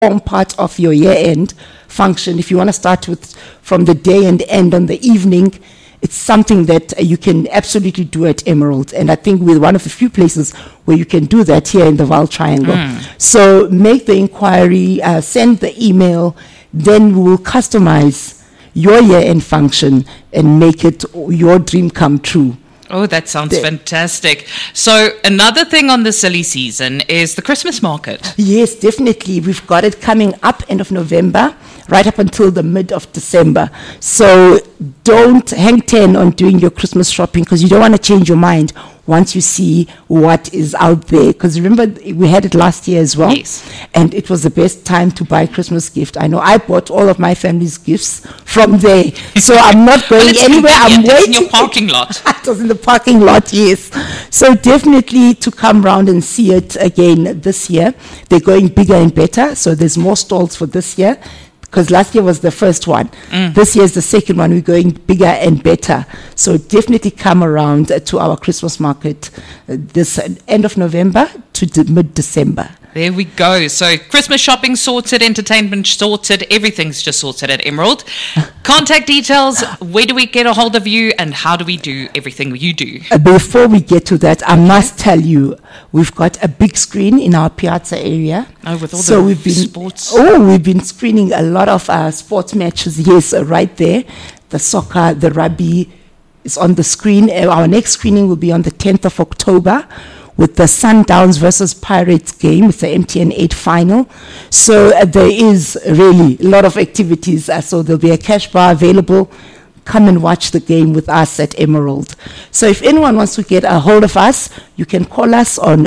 form part of your year-end function. If you want to start with from the day and end on the evening, it's something that you can absolutely do at Emerald. And I think we're one of the few places where you can do that here in the Vaal Triangle. So make the inquiry, send the email, then we will customize your year-end function and make it your dream come true. Oh, that sounds fantastic. So another thing on the silly season is the Christmas market. Yes, definitely. We've got it coming up end of November, right up until the mid of December. So don't hang 10 on doing your Christmas shopping, because you don't want to change your mind once you see what is out there. Because remember, we had it last year as well. Yes. And it was the best time to buy Christmas gift. I know I bought all of my family's gifts from there. So I'm not going anywhere. I'm waiting. It's in your parking lot. It was in the parking lot, yes. So definitely to come round and see it again this year. They're going bigger and better. So there's more stalls for this year, because last year was the first one. This year is the second one. We're going bigger and better. So definitely come around to our Christmas market this end of November to mid-December. There we go. So Christmas shopping sorted, entertainment sorted, everything's just sorted at Emerald. Contact details, where do we get a hold of you, and how do we do everything you do? Before we get to that, I must tell you, we've got a big screen in our piazza area. Oh, with all the sports. We've been screening a lot of sports matches, yes, right there. The soccer, the rugby is on the screen. Our next screening will be on the 10th of October. With the Sundowns versus Pirates game. It's the MTN 8 final. So there is really a lot of activities. So there'll be a cash bar available. Come and watch the game with us at Emerald. So if anyone wants to get a hold of us, you can call us on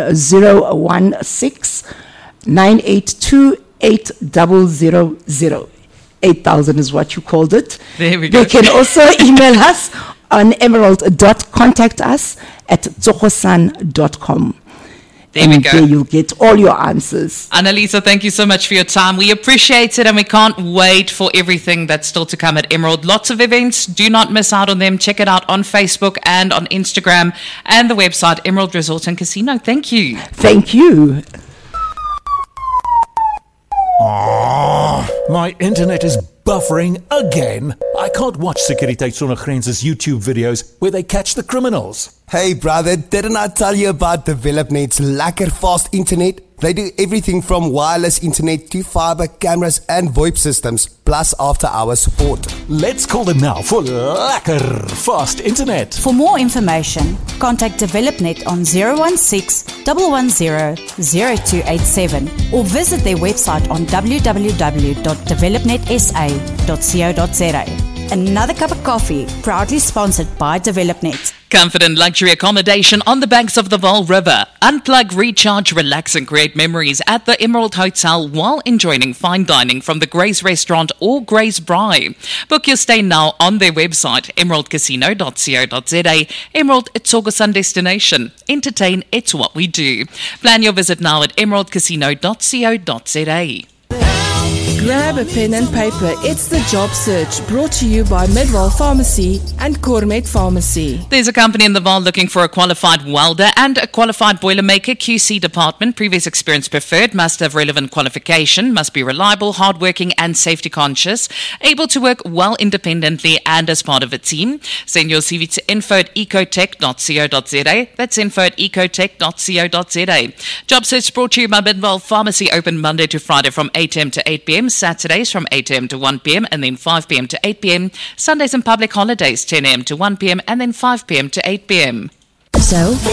016-982-8000. 8,000 is what you called it. There we go. They can also email us on emerald.contactus@tsogosan.com. There we go. There you'll get all your answers. Annalisa, thank you so much for your time. We appreciate it, and we can't wait for everything that's still to come at Emerald. Lots of events. Do not miss out on them. Check it out on Facebook and on Instagram and the website Emerald Resort and Casino. Thank you. Thank you. Oh, my internet is buffering again. I can't watch Sekuriteit Sonder Grense's YouTube videos where they catch the criminals. Hey brother, didn't I tell you about DevelopNet's lekker fast internet? They do everything from wireless internet to fiber, cameras and VoIP systems, plus after-hour support. Let's call them now for lekker fast internet. For more information, contact DevelopNet on 016-110-0287 or visit their website on www.developnetsa.co.za. Another cup of coffee, proudly sponsored by DevelopNet. Comfort and luxury accommodation on the banks of the Vaal River. Unplug, recharge, relax and create memories at the Emerald Hotel while enjoying fine dining from the Gray's Restaurant or Gray's Braai. Book your stay now on their website, emeraldcasino.co.za. Emerald, it's Tsogosan destination. Entertain, it's what we do. Plan your visit now at emeraldcasino.co.za. Grab a pen and paper. It's the Job Search, brought to you by Midwall Pharmacy and Cormet Pharmacy. There's a company in the Vaal looking for a qualified welder and a qualified boilermaker, QC department. Previous experience preferred, must have relevant qualification, must be reliable, hardworking and safety conscious, able to work well independently and as part of a team. Send your CV to info@ecotech.co.za. That's info@ecotech.co.za. Job Search brought to you by Midwall Pharmacy, open Monday to Friday from 8 a.m. to 8 p.m. Saturdays from 8 a.m. to 1 p.m. and then 5 p.m. to 8 p.m. Sundays and public holidays 10 a.m. to 1 p.m. and then 5 p.m. to 8 p.m. So,